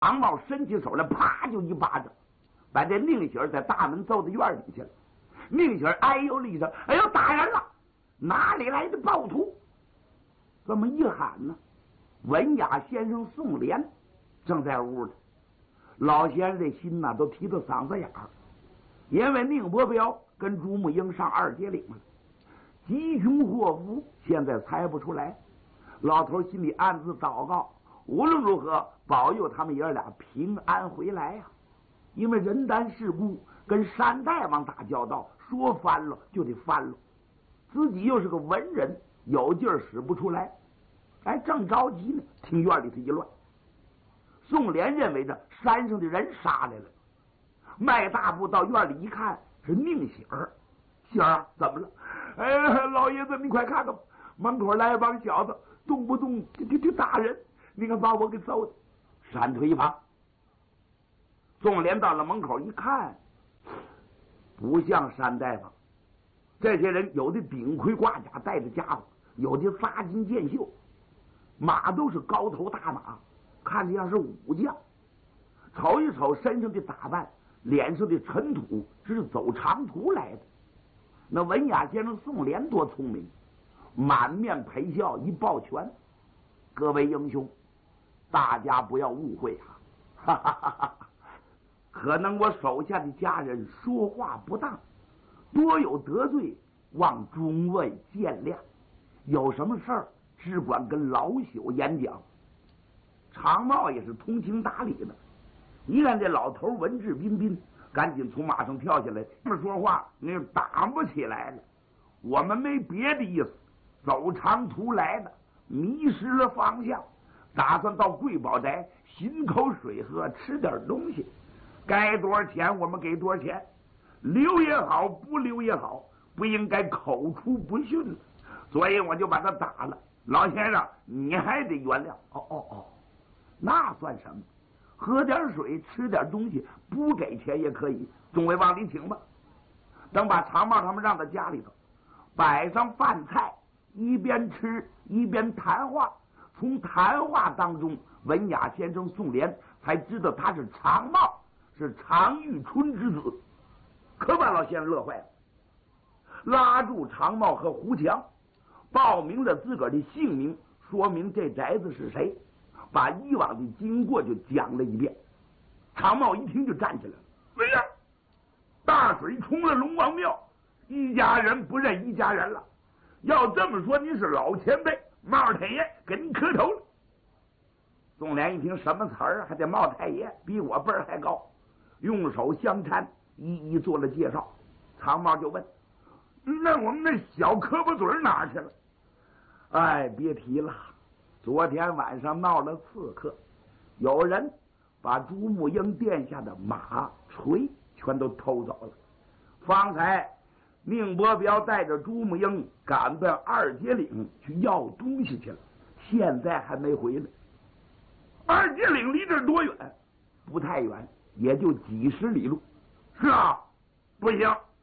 长茂伸起手来，啪就一巴掌，把这宁喜儿在大门揍到院里去了。宁喜儿哎呦了一声，哎呦打人了，哪里来的暴徒？这么一喊呢，文雅先生宋濂正在屋里。老先生这心呐都提到嗓子眼儿，因为宁伯彪跟朱木英上二街岭了，吉凶祸福现在猜不出来。老头心里暗自祷告，无论如何保佑他们爷俩平安回来呀。因为人单势孤，跟山大王打交道，说翻了就得翻了，自己又是个文人，有劲儿使不出来。哎，正着急呢，听院里头一乱。宋濂认为着山上的人杀来了，迈大步到院里一看，是宁喜儿。喜儿啊，怎么了？哎呀，老爷子，你快看看，门口来一帮小子，动不动就打人，你看把我给揍的。闪退一旁。宋濂到了门口一看，不像山大王。这些人有的顶盔挂甲带着家伙，有的发金箭袖，马都是高头大马，看着像是武将。瞅一瞅身上的打扮，脸上的尘土，这是走长途来的。那文雅先生宋濂多聪明，满面陪笑，一抱拳：“各位英雄，大家不要误会啊！哈哈哈哈！可能我手下的家人说话不当，多有得罪，望诸位见谅。有什么事儿，只管跟老朽演讲。”常茂也是通情达理的，一看这老头文质彬彬，赶紧从马上跳下来。这么说话，那打不起来了。我们没别的意思，走长途来的，迷失了方向，打算到贵宝宅寻口水喝，吃点东西。该多少钱我们给多少钱，留也好，不留也好，不应该口出不逊，所以我就把他打了。老先生，你还得原谅。哦，那算什么？喝点水，吃点东西，不给钱也可以。众位往里请吧。等把常茂他们让到家里头，摆上饭菜，一边吃一边谈话。从谈话当中，文雅先生宋濂才知道他是常茂，是常遇春之子，可把老先生乐坏了。拉住常茂和胡强，报明了自个儿的姓名，说明这宅子是谁，把以往的经过就讲了一遍。常茂一听就站起来了：“哎呀，大水冲了龙王庙，一家人不认一家人了。要这么说，您是老前辈，茂太爷给您磕头了。”宋濂一听什么词儿，还得茂太爷，比我辈儿还高，用手相搀，一一做了介绍。常茂就问：“那我们那小磕巴嘴哪去了？”哎，别提了，昨天晚上闹了刺客，有人把朱木英殿下的马锤全都偷走了。方才宁伯彪带着朱木英赶奔二街岭去要东西去了，现在还没回来。二街岭离这儿多远？不太远，也就几十里路。是啊，不行，